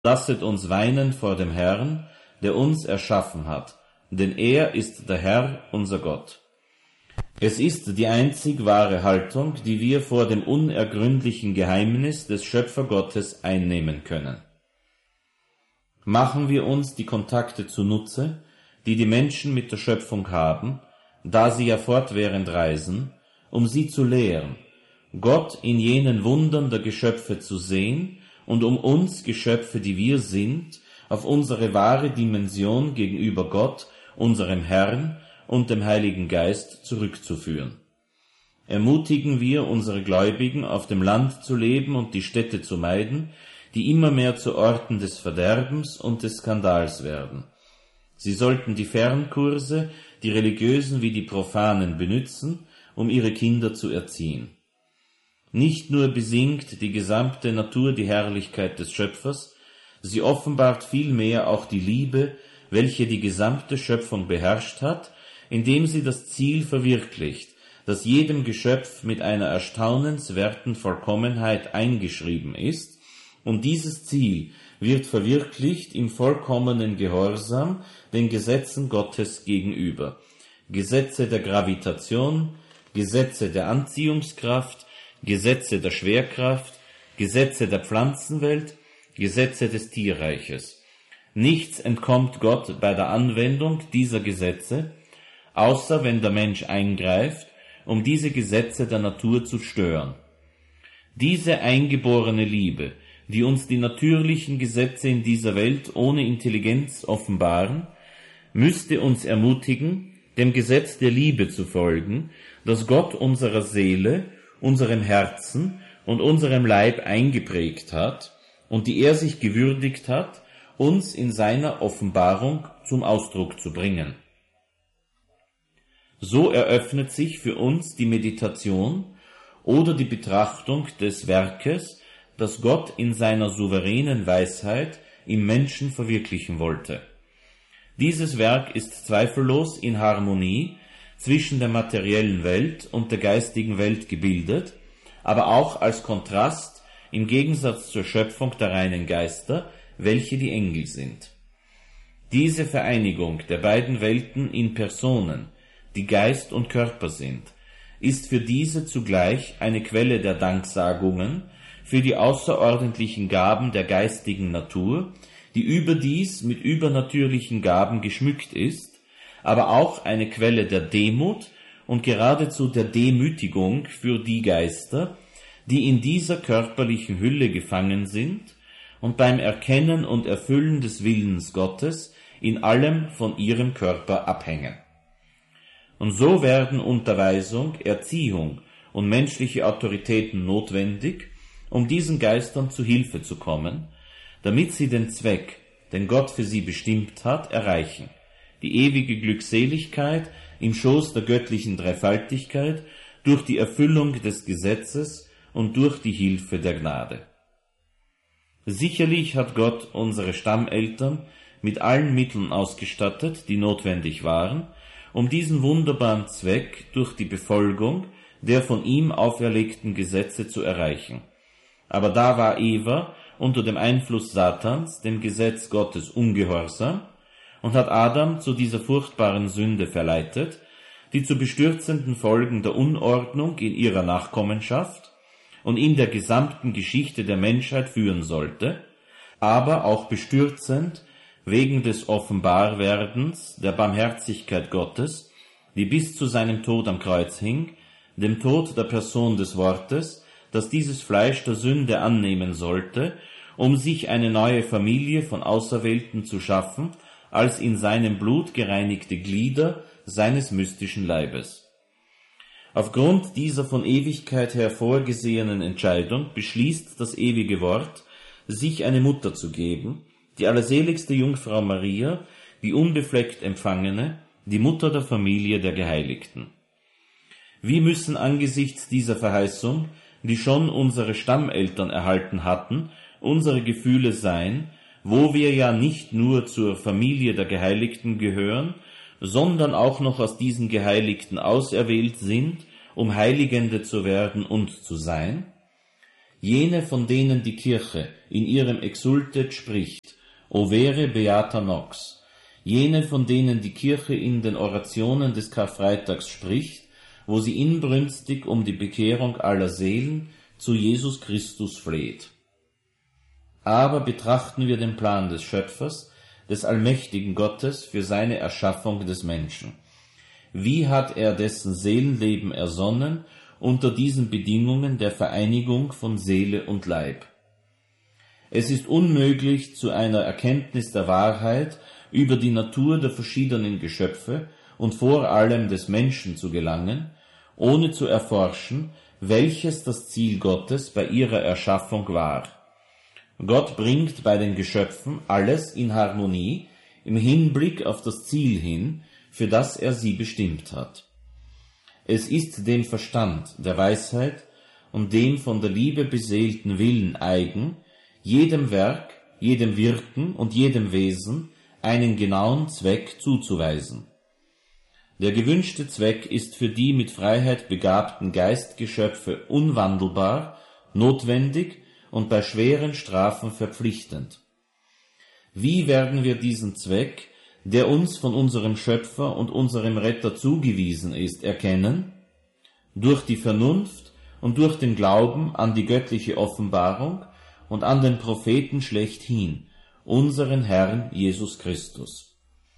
Lasset uns weinen vor dem Herrn, der uns erschaffen hat, denn er ist der Herr, unser Gott. Es ist die einzig wahre Haltung, die wir vor dem unergründlichen Geheimnis des Schöpfergottes einnehmen können. Machen wir uns die Kontakte zunutze, die die Menschen mit der Schöpfung haben, da sie ja fortwährend reisen, um sie zu lehren, Gott in jenen Wundern der Geschöpfe zu sehen und um uns Geschöpfe, die wir sind, auf unsere wahre Dimension gegenüber Gott, unserem Herrn und dem Heiligen Geist zurückzuführen. Ermutigen wir unsere Gläubigen, auf dem Land zu leben und die Städte zu meiden, die immer mehr zu Orten des Verderbens und des Skandals werden. Sie sollten die Fernkurse, die Religiösen wie die Profanen benützen, um ihre Kinder zu erziehen. Nicht nur besingt die gesamte Natur die Herrlichkeit des Schöpfers, sie offenbart vielmehr auch die Liebe, welche die gesamte Schöpfung beherrscht hat, indem sie das Ziel verwirklicht, das jedem Geschöpf mit einer erstaunenswerten Vollkommenheit eingeschrieben ist, und dieses Ziel wird verwirklicht im vollkommenen Gehorsam den Gesetzen Gottes gegenüber. Gesetze der Gravitation, Gesetze der Anziehungskraft, Gesetze der Schwerkraft, Gesetze der Pflanzenwelt, Gesetze des Tierreiches. Nichts entkommt Gott bei der Anwendung dieser Gesetze, außer wenn der Mensch eingreift, um diese Gesetze der Natur zu stören. Diese eingeborene Liebe, die uns die natürlichen Gesetze in dieser Welt ohne Intelligenz offenbaren, müsste uns ermutigen, dem Gesetz der Liebe zu folgen, das Gott unserer Seele, unserem Herzen und unserem Leib eingeprägt hat und die er sich gewürdigt hat, uns in seiner Offenbarung zum Ausdruck zu bringen. So eröffnet sich für uns die Meditation oder die Betrachtung des Werkes, das Gott in seiner souveränen Weisheit im Menschen verwirklichen wollte. Dieses Werk ist zweifellos in Harmonie zwischen der materiellen Welt und der geistigen Welt gebildet, aber auch als Kontrast im Gegensatz zur Schöpfung der reinen Geister, welche die Engel sind. Diese Vereinigung der beiden Welten in Personen, die Geist und Körper sind, ist für diese zugleich eine Quelle der Danksagungen für die außerordentlichen Gaben der geistigen Natur, die überdies mit übernatürlichen Gaben geschmückt ist, aber auch eine Quelle der Demut und geradezu der Demütigung für die Geister, die in dieser körperlichen Hülle gefangen sind und beim Erkennen und Erfüllen des Willens Gottes in allem von ihrem Körper abhängen. Und so werden Unterweisung, Erziehung und menschliche Autoritäten notwendig, um diesen Geistern zu Hilfe zu kommen, damit sie den Zweck, den Gott für sie bestimmt hat, erreichen, die ewige Glückseligkeit im Schoß der göttlichen Dreifaltigkeit durch die Erfüllung des Gesetzes und durch die Hilfe der Gnade. Sicherlich hat Gott unsere Stammeltern mit allen Mitteln ausgestattet, die notwendig waren, um diesen wunderbaren Zweck durch die Befolgung der von ihm auferlegten Gesetze zu erreichen. Aber da war Eva unter dem Einfluss Satans dem Gesetz Gottes ungehorsam und hat Adam zu dieser furchtbaren Sünde verleitet, die zu bestürzenden Folgen der Unordnung in ihrer Nachkommenschaft und in der gesamten Geschichte der Menschheit führen sollte, aber auch bestürzend wegen des Offenbarwerdens der Barmherzigkeit Gottes, die bis zu seinem Tod am Kreuz hing, dem Tod der Person des Wortes, das dieses Fleisch der Sünde annehmen sollte, um sich eine neue Familie von Auserwählten zu schaffen, als in seinem Blut gereinigte Glieder seines mystischen Leibes. Aufgrund dieser von Ewigkeit her vorgesehenen Entscheidung beschließt das ewige Wort, sich eine Mutter zu geben, die allerseligste Jungfrau Maria, die unbefleckt Empfangene, die Mutter der Familie der Geheiligten. Wir müssen angesichts dieser Verheißung, die schon unsere Stammeltern erhalten hatten, unsere Gefühle sein, wo wir ja nicht nur zur Familie der Geheiligten gehören, sondern auch noch aus diesen Geheiligten auserwählt sind, um Heiligende zu werden und zu sein? jene, von denen die Kirche in ihrem Exultet spricht, Overe beata nox, jene, von denen die Kirche in den Orationen des Karfreitags spricht, wo sie inbrünstig um die Bekehrung aller Seelen zu Jesus Christus fleht. Aber betrachten wir den Plan des Schöpfers, des allmächtigen Gottes für seine Erschaffung des Menschen. Wie hat er dessen Seelenleben ersonnen unter diesen Bedingungen der Vereinigung von Seele und Leib? Es ist unmöglich, zu einer Erkenntnis der Wahrheit über die Natur der verschiedenen Geschöpfe und vor allem des Menschen zu gelangen, ohne zu erforschen, welches das Ziel Gottes bei ihrer Erschaffung war. Gott bringt bei den Geschöpfen alles in Harmonie im Hinblick auf das Ziel hin, für das er sie bestimmt hat. Es ist dem Verstand, der Weisheit und dem von der Liebe beseelten Willen eigen, jedem Werk, jedem Wirken und jedem Wesen einen genauen Zweck zuzuweisen. Der gewünschte Zweck ist für die mit Freiheit begabten Geistgeschöpfe unwandelbar, notwendig und bei schweren Strafen verpflichtend. Wie werden wir diesen Zweck, der uns von unserem Schöpfer und unserem Retter zugewiesen ist, erkennen? Durch die Vernunft und durch den Glauben an die göttliche Offenbarung und an den Propheten schlechthin, unseren Herrn Jesus Christus.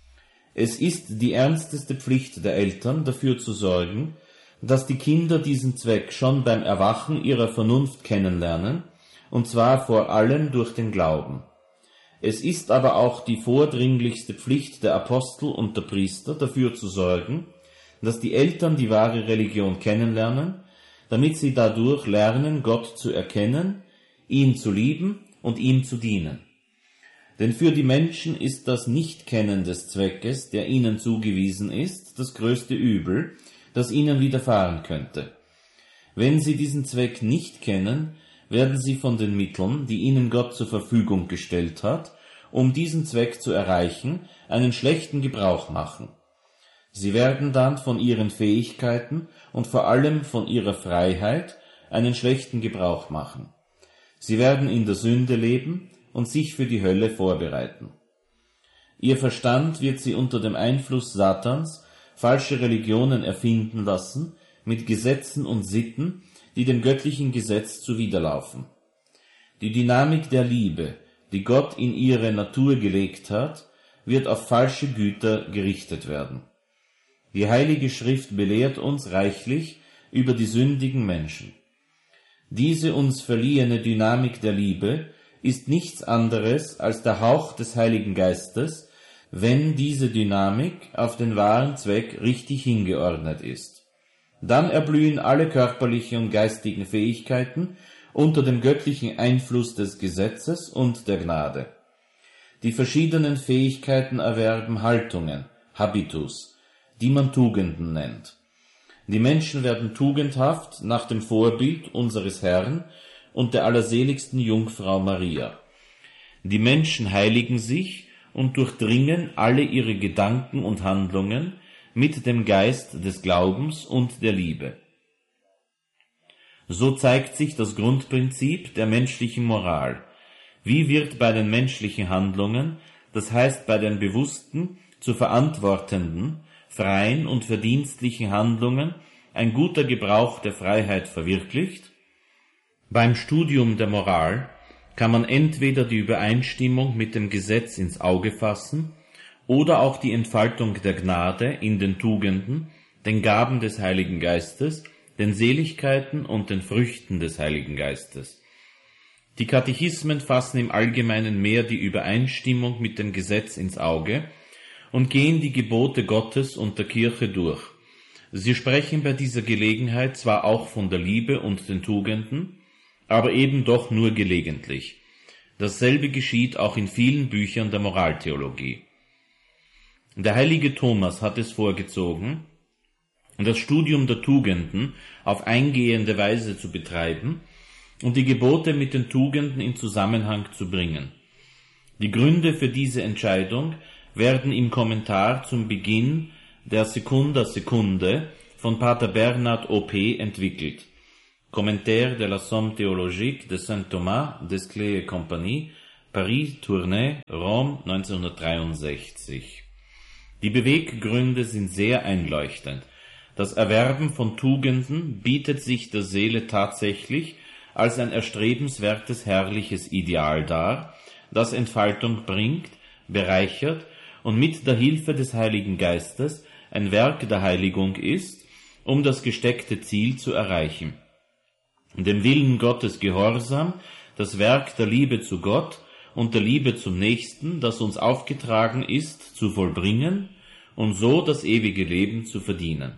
Es ist die ernsteste Pflicht der Eltern, dafür zu sorgen, dass die Kinder diesen Zweck schon beim Erwachen ihrer Vernunft kennenlernen, und zwar vor allem durch den Glauben. Es ist aber auch die vordringlichste Pflicht der Apostel und der Priester, dafür zu sorgen, dass die Eltern die wahre Religion kennenlernen, damit sie dadurch lernen, Gott zu erkennen, ihn zu lieben und ihm zu dienen. Denn für die Menschen ist das Nichtkennen des Zweckes, der ihnen zugewiesen ist, das größte Übel, das ihnen widerfahren könnte. Wenn sie diesen Zweck nicht kennen, werden sie von den Mitteln, die ihnen Gott zur Verfügung gestellt hat, um diesen Zweck zu erreichen, einen schlechten Gebrauch machen. Sie werden dann von ihren Fähigkeiten und vor allem von ihrer Freiheit einen schlechten Gebrauch machen. Sie werden in der Sünde leben und sich für die Hölle vorbereiten. Ihr Verstand wird sie unter dem Einfluss Satans falsche Religionen erfinden lassen, mit Gesetzen und Sitten, die dem göttlichen Gesetz zuwiderlaufen. Die Dynamik der Liebe, die Gott in ihre Natur gelegt hat, wird auf falsche Güter gerichtet werden. Die Heilige Schrift belehrt uns reichlich über die sündigen Menschen. Diese uns verliehene Dynamik der Liebe ist nichts anderes als der Hauch des Heiligen Geistes, wenn diese Dynamik auf den wahren Zweck richtig hingeordnet ist. Dann erblühen alle körperlichen und geistigen Fähigkeiten unter dem göttlichen Einfluss des Gesetzes und der Gnade. Die verschiedenen Fähigkeiten erwerben Haltungen, Habitus, die man Tugenden nennt. Die Menschen werden tugendhaft nach dem Vorbild unseres Herrn und der allerseligsten Jungfrau Maria. Die Menschen heiligen sich und durchdringen alle ihre Gedanken und Handlungen mit dem Geist des Glaubens und der Liebe. So zeigt sich das Grundprinzip der menschlichen Moral. Wie wird bei den menschlichen Handlungen, das heißt bei den bewussten, zu verantwortenden, freien und verdienstlichen Handlungen, ein guter Gebrauch der Freiheit verwirklicht? Beim Studium der Moral kann man entweder die Übereinstimmung mit dem Gesetz ins Auge fassen oder auch die Entfaltung der Gnade in den Tugenden, den Gaben des Heiligen Geistes, den Seligkeiten und den Früchten des Heiligen Geistes. Die Katechismen fassen im Allgemeinen mehr die Übereinstimmung mit dem Gesetz ins Auge und gehen die Gebote Gottes und der Kirche durch. Sie sprechen bei dieser Gelegenheit zwar auch von der Liebe und den Tugenden, aber eben doch nur gelegentlich. Dasselbe geschieht auch in vielen Büchern der Moraltheologie. Der heilige Thomas hat es vorgezogen, das Studium der Tugenden auf eingehende Weise zu betreiben und die Gebote mit den Tugenden in Zusammenhang zu bringen. Die Gründe für diese Entscheidung werden im Kommentar zum Beginn der Secunda Secundae von Pater Bernhard O.P. entwickelt. Commentaire de la Somme théologique de Saint Thomas, Desclée et Compagnie, Paris, Tournai, Rom 1963. Die Beweggründe sind sehr einleuchtend. Das Erwerben von Tugenden bietet sich der Seele tatsächlich als ein erstrebenswertes herrliches Ideal dar, das Entfaltung bringt, bereichert und mit der Hilfe des Heiligen Geistes ein Werk der Heiligung ist, um das gesteckte Ziel zu erreichen. Dem Willen Gottes gehorsam, das Werk der Liebe zu Gott und der Liebe zum Nächsten, das uns aufgetragen ist, zu vollbringen und so das ewige Leben zu verdienen.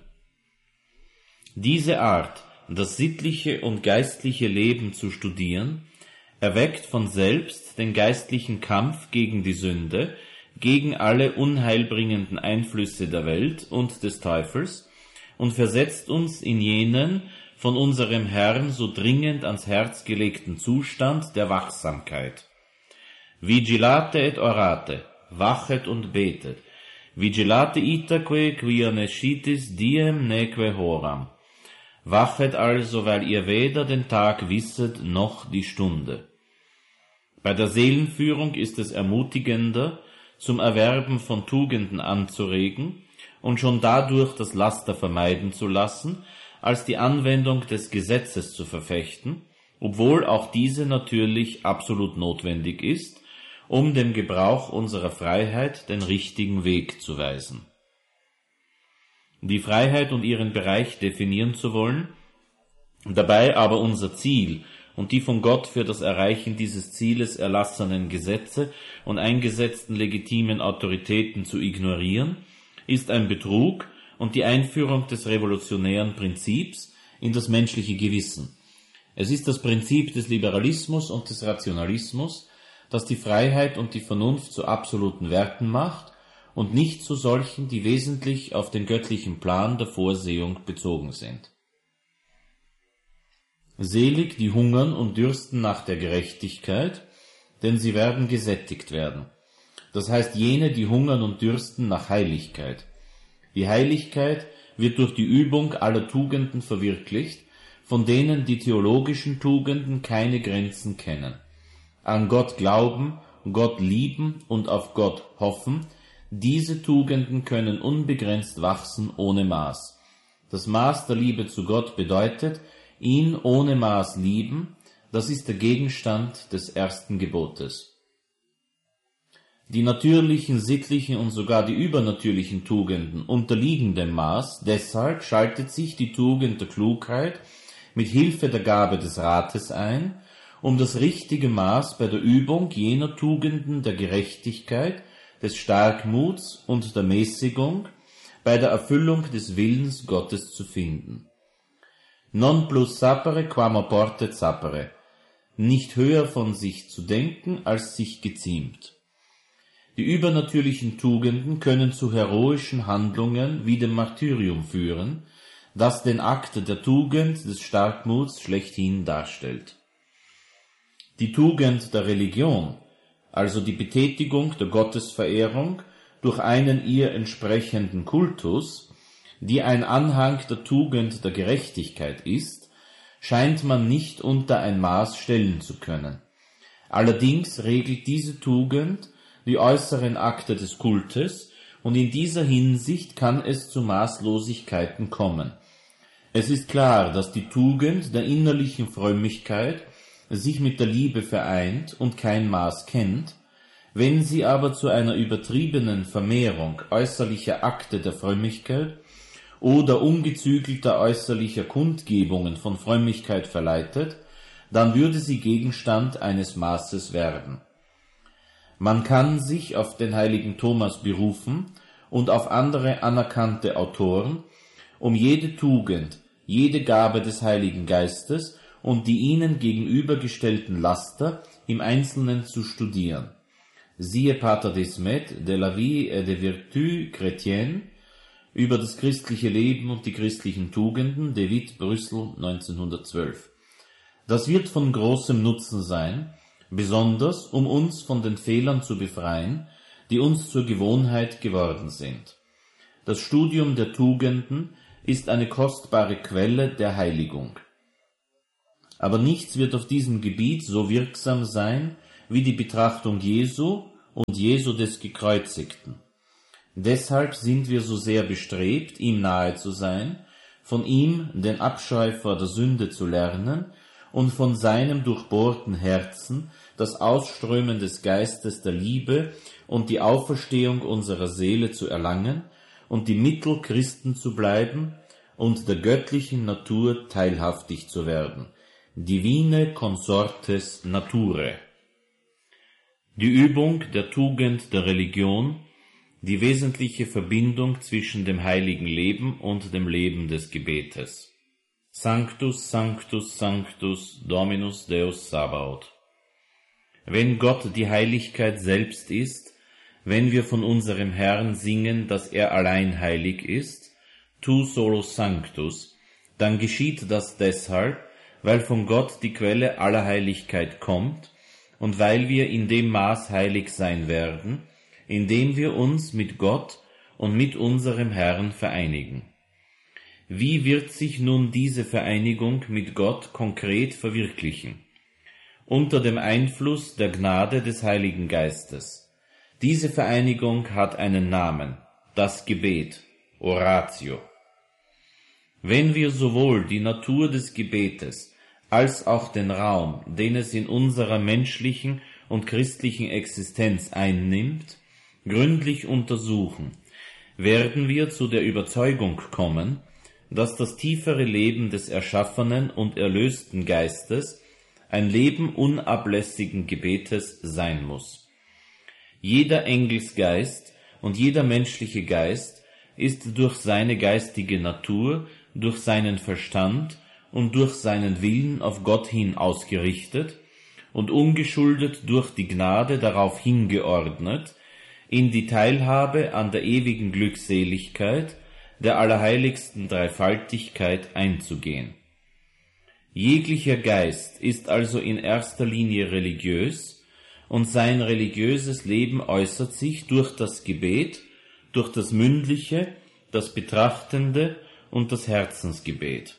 Diese Art, das sittliche und geistliche Leben zu studieren, erweckt von selbst den geistlichen Kampf gegen die Sünde, gegen alle unheilbringenden Einflüsse der Welt und des Teufels und versetzt uns in jenen von unserem Herrn so dringend ans Herz gelegten Zustand der Wachsamkeit. Vigilate et orate, wachet und betet. Vigilate itaque quia nescitis diem neque horam. Wachet also, weil ihr weder den Tag wisset noch die Stunde. Bei der Seelenführung ist es ermutigender, zum Erwerben von Tugenden anzuregen und schon dadurch das Laster vermeiden zu lassen, als die Anwendung des Gesetzes zu verfechten, obwohl auch diese natürlich absolut notwendig ist, um dem Gebrauch unserer Freiheit den richtigen Weg zu weisen. Die Freiheit und ihren Bereich definieren zu wollen, dabei aber unser Ziel und die von Gott für das Erreichen dieses Zieles erlassenen Gesetze und eingesetzten legitimen Autoritäten zu ignorieren, ist ein Betrug und die Einführung des revolutionären Prinzips in das menschliche Gewissen. Es ist das Prinzip des Liberalismus und des Rationalismus, das die Freiheit und die Vernunft zu absoluten Werten macht und nicht zu solchen, die wesentlich auf den göttlichen Plan der Vorsehung bezogen sind. Selig, die hungern und dürsten nach der Gerechtigkeit, denn sie werden gesättigt werden. Das heißt jene, die hungern und dürsten nach Heiligkeit. Die Heiligkeit wird durch die Übung aller Tugenden verwirklicht, von denen die theologischen Tugenden keine Grenzen kennen. An Gott glauben, Gott lieben und auf Gott hoffen, diese Tugenden können unbegrenzt wachsen ohne Maß. Das Maß der Liebe zu Gott bedeutet, ihn ohne Maß lieben, das ist der Gegenstand des ersten Gebotes. Die natürlichen, sittlichen und sogar die übernatürlichen Tugenden unterliegen dem Maß, deshalb schaltet sich die Tugend der Klugheit mit Hilfe der Gabe des Rates ein, um das richtige Maß bei der Übung jener Tugenden der Gerechtigkeit, des Starkmuts und der Mäßigung bei der Erfüllung des Willens Gottes zu finden. Non plus sapere quam oportet sapere, nicht höher von sich zu denken, als sich geziemt. Die übernatürlichen Tugenden können zu heroischen Handlungen wie dem Martyrium führen, das den Akt der Tugend des Starkmuts schlechthin darstellt. Die Tugend der Religion, also die Betätigung der Gottesverehrung durch einen ihr entsprechenden Kultus, die ein Anhang der Tugend der Gerechtigkeit ist, scheint man nicht unter ein Maß stellen zu können. Allerdings regelt diese Tugend die äußeren Akte des Kultes, und in dieser Hinsicht kann es zu Maßlosigkeiten kommen. Es ist klar, dass die Tugend der innerlichen Frömmigkeit sich mit der Liebe vereint und kein Maß kennt, wenn sie aber zu einer übertriebenen Vermehrung äußerlicher Akte der Frömmigkeit oder ungezügelter äußerlicher Kundgebungen von Frömmigkeit verleitet, dann würde sie Gegenstand eines Maßes werden. Man kann sich auf den heiligen Thomas berufen und auf andere anerkannte Autoren, um jede Tugend, jede Gabe des Heiligen Geistes und die ihnen gegenübergestellten Laster im Einzelnen zu studieren. Siehe Pater Desmet de la vie et des vertus chrétiennes über das christliche Leben und die christlichen Tugenden, De Witt, Brüssel 1912. Das wird von großem Nutzen sein, besonders um uns von den Fehlern zu befreien, die uns zur Gewohnheit geworden sind. Das Studium der Tugenden ist eine kostbare Quelle der Heiligung. aber nichts wird auf diesem Gebiet so wirksam sein wie die Betrachtung Jesu und Jesu des Gekreuzigten. Deshalb sind wir so sehr bestrebt, ihm nahe zu sein, von ihm den Abscheu vor der Sünde zu lernen und von seinem durchbohrten Herzen das Ausströmen des Geistes der Liebe und die Auferstehung unserer Seele zu erlangen und die Mittel Christen zu bleiben und der göttlichen Natur teilhaftig zu werden. Divine consortes nature. Die Übung der Tugend der Religion, die wesentliche Verbindung zwischen dem heiligen Leben und dem Leben des Gebetes. Sanctus, Sanctus, Sanctus, Dominus Deus Sabaoth. Wenn Gott die Heiligkeit selbst ist, wenn wir von unserem Herrn singen, dass er allein heilig ist, tu solo sanctus, dann geschieht das deshalb, weil von Gott die Quelle aller Heiligkeit kommt und weil wir in dem Maß heilig sein werden, indem wir uns mit Gott und mit unserem Herrn vereinigen. Wie wird sich nun diese Vereinigung mit Gott konkret verwirklichen? Unter dem Einfluss der Gnade des Heiligen Geistes. Diese Vereinigung hat einen Namen, das Gebet, Oratio. Wenn wir sowohl die Natur des Gebetes als auch den Raum, den es in unserer menschlichen und christlichen Existenz einnimmt, gründlich untersuchen, werden wir zu der Überzeugung kommen, dass das tiefere Leben des erschaffenen und erlösten Geistes ein Leben unablässigen Gebetes sein muss. Jeder Engelsgeist und jeder menschliche Geist ist durch seine geistige Natur, durch seinen Verstand und durch seinen Willen auf Gott hin ausgerichtet und ungeschuldet durch die Gnade darauf hingeordnet, in die Teilhabe an der ewigen Glückseligkeit der allerheiligsten Dreifaltigkeit einzugehen. Jeglicher Geist ist also in erster Linie religiös, und sein religiöses Leben äußert sich durch das Gebet, durch das mündliche, das betrachtende und das Herzensgebet.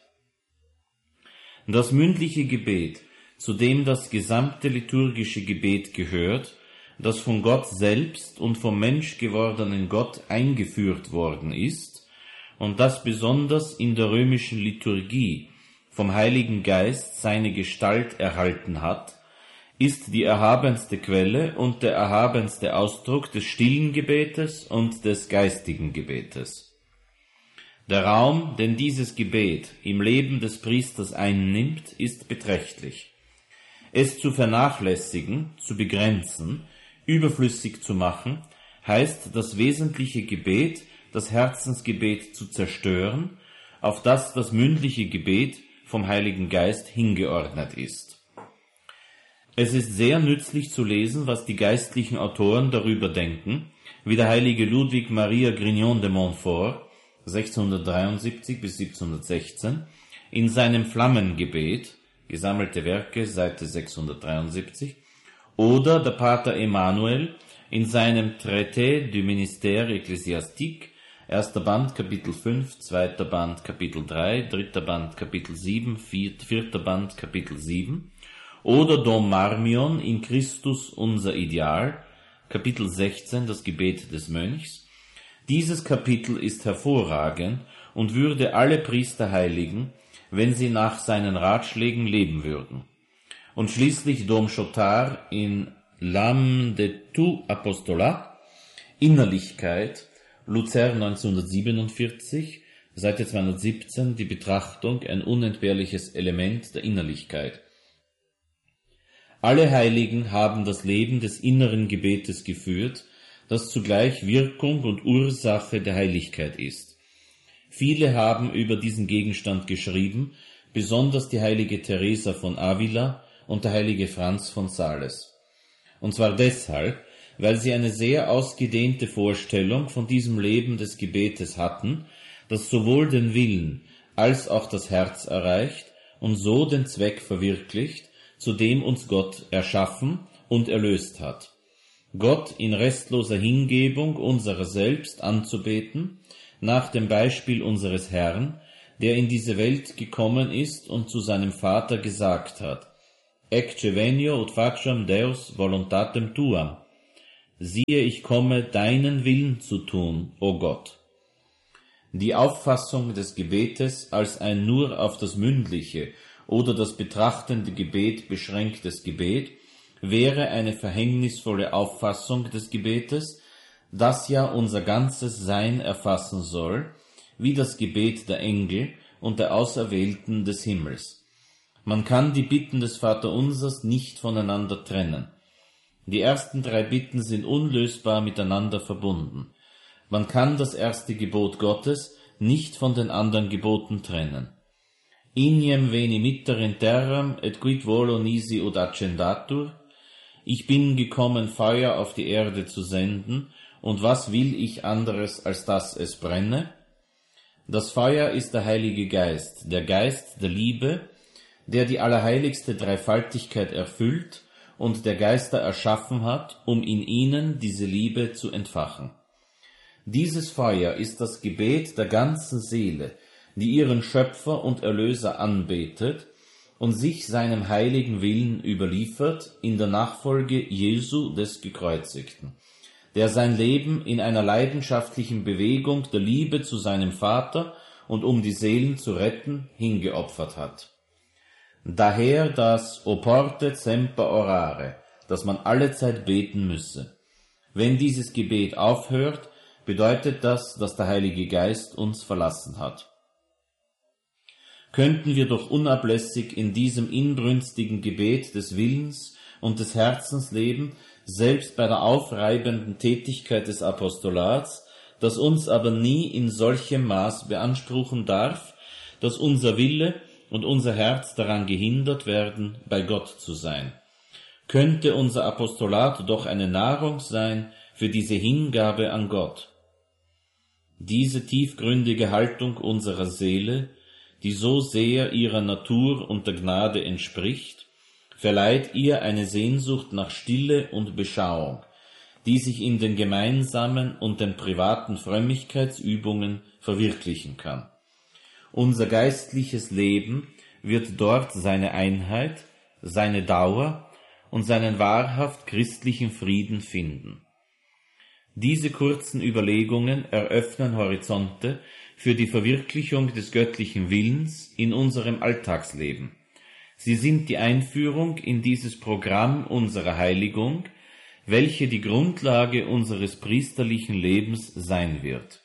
Das mündliche Gebet, zu dem das gesamte liturgische Gebet gehört, das von Gott selbst und vom Mensch gewordenen Gott eingeführt worden ist und das besonders in der römischen Liturgie vom Heiligen Geist seine Gestalt erhalten hat, ist die erhabenste Quelle und der erhabenste Ausdruck des stillen Gebetes und des geistigen Gebetes. Der Raum, den dieses Gebet im Leben des Priesters einnimmt, ist beträchtlich. Es zu vernachlässigen, zu begrenzen, überflüssig zu machen, heißt das wesentliche Gebet, das Herzensgebet zu zerstören, auf das das mündliche Gebet vom Heiligen Geist hingeordnet ist. Es ist sehr nützlich zu lesen, was die geistlichen Autoren darüber denken, wie der heilige Ludwig Maria Grignon de Montfort 1673 bis 1716 in seinem Flammengebet, gesammelte Werke, Seite 673, oder der Pater Emanuel in seinem Traité du Ministère Ecclésiastique, 1. Band, Kapitel 5, 2. Band, Kapitel 3, 3. Band, Kapitel 7, 4. Band, Kapitel 7, oder Dom Marmion in Christus unser Ideal, Kapitel 16, das Gebet des Mönchs. Dieses Kapitel ist hervorragend und würde alle Priester heiligen, wenn sie nach seinen Ratschlägen leben würden. Und schließlich Dom Chotard in L'âme de tout apostolat, Innerlichkeit, Luzern 1947, Seite 217, die Betrachtung, ein unentbehrliches Element der Innerlichkeit. Alle Heiligen haben das Leben des inneren Gebetes geführt, das zugleich Wirkung und Ursache der Heiligkeit ist. Viele haben über diesen Gegenstand geschrieben, besonders die heilige Teresa von Avila und der heilige Franz von Sales. Und zwar deshalb, weil sie eine sehr ausgedehnte Vorstellung von diesem Leben des Gebetes hatten, das sowohl den Willen als auch das Herz erreicht und so den Zweck verwirklicht, zu dem uns Gott erschaffen und erlöst hat. Gott in restloser Hingebung unserer selbst anzubeten, nach dem Beispiel unseres Herrn, der in diese Welt gekommen ist und zu seinem Vater gesagt hat, Ecce venio ut facem Deus voluntatem tuam. Siehe, ich komme, deinen Willen zu tun, o Gott. Die Auffassung des Gebetes als ein nur auf das mündliche oder das betrachtende Gebet beschränktes Gebet wäre eine verhängnisvolle Auffassung des Gebetes, das ja unser ganzes Sein erfassen soll, wie das Gebet der Engel und der Auserwählten des Himmels. Man kann die Bitten des Vaterunsers nicht voneinander trennen. Die ersten 3 Bitten sind unlösbar miteinander verbunden. Man kann das erste Gebot Gottes nicht von den anderen Geboten trennen. Ignem veni mitter in terram et quid volo nisi ut accendatur. Ich bin gekommen, Feuer auf die Erde zu senden, und was will ich anderes, als dass es brenne? Das Feuer ist der Heilige Geist, der Geist der Liebe, der die allerheiligste Dreifaltigkeit erfüllt und der Geister erschaffen hat, um in ihnen diese Liebe zu entfachen. Dieses Feuer ist das Gebet der ganzen Seele, die ihren Schöpfer und Erlöser anbetet und sich seinem heiligen Willen überliefert in der Nachfolge Jesu des Gekreuzigten, der sein Leben in einer leidenschaftlichen Bewegung der Liebe zu seinem Vater und um die Seelen zu retten hingeopfert hat. Daher das Oportet semper orare, dass man allezeit beten müsse. Wenn dieses Gebet aufhört, bedeutet das, dass der Heilige Geist uns verlassen hat. Könnten wir doch unablässig in diesem inbrünstigen Gebet des Willens und des Herzens leben, selbst bei der aufreibenden Tätigkeit des Apostolats, das uns aber nie in solchem Maß beanspruchen darf, dass unser Wille und unser Herz daran gehindert werden, bei Gott zu sein. Könnte unser Apostolat doch eine Nahrung sein für diese Hingabe an Gott. Diese tiefgründige Haltung unserer Seele, die so sehr ihrer Natur und der Gnade entspricht, verleiht ihr eine Sehnsucht nach Stille und Beschauung, die sich in den gemeinsamen und den privaten Frömmigkeitsübungen verwirklichen kann. Unser geistliches Leben wird dort seine Einheit, seine Dauer und seinen wahrhaft christlichen Frieden finden. Diese kurzen Überlegungen eröffnen Horizonte für die Verwirklichung des göttlichen Willens in unserem Alltagsleben. Sie sind die Einführung in dieses Programm unserer Heiligung, welche die Grundlage unseres priesterlichen Lebens sein wird.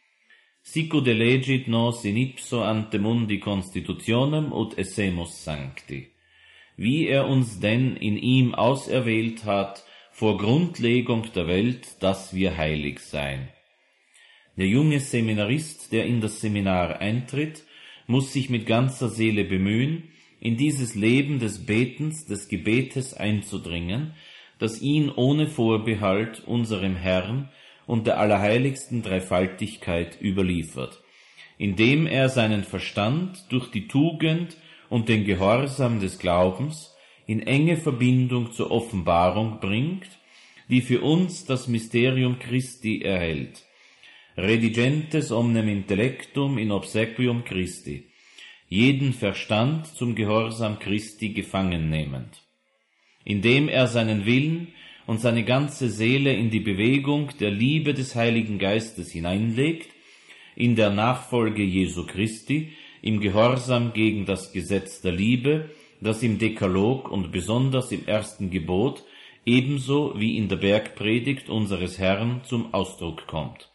Sicut elegit nos in ipso ante mundi constitutionem ut essemus sancti. Wie uns denn in ihm auserwählt hat, vor Grundlegung der Welt, dass wir heilig seien. Der junge Seminarist, der in das Seminar eintritt, muss sich mit ganzer Seele bemühen, in dieses Leben des Betens, des Gebetes einzudringen, das ihn ohne Vorbehalt unserem Herrn und der allerheiligsten Dreifaltigkeit überliefert, indem er seinen Verstand durch die Tugend und den Gehorsam des Glaubens in enge Verbindung zur Offenbarung bringt, die für uns das Mysterium Christi erhält. Redigentes omnem intellectum in obsequium Christi, jeden Verstand zum Gehorsam Christi gefangen nehmend, indem er seinen Willen und seine ganze Seele in die Bewegung der Liebe des Heiligen Geistes hineinlegt, in der Nachfolge Jesu Christi, im Gehorsam gegen das Gesetz der Liebe, das im Dekalog und besonders im ersten Gebot ebenso wie in der Bergpredigt unseres Herrn zum Ausdruck kommt.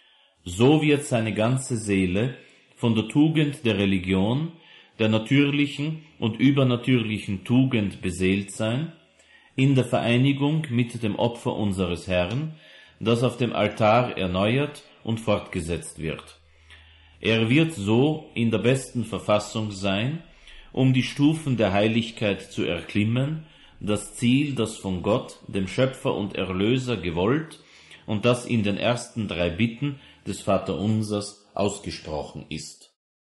So wird seine ganze Seele von der Tugend der Religion, der natürlichen und übernatürlichen Tugend beseelt sein, in der Vereinigung mit dem Opfer unseres Herrn, das auf dem Altar erneuert und fortgesetzt wird. Er wird so in der besten Verfassung sein, um die Stufen der Heiligkeit zu erklimmen, das Ziel, das von Gott, dem Schöpfer und Erlöser, gewollt und das in den ersten 3 Bitten des Vaterunsers ausgesprochen ist.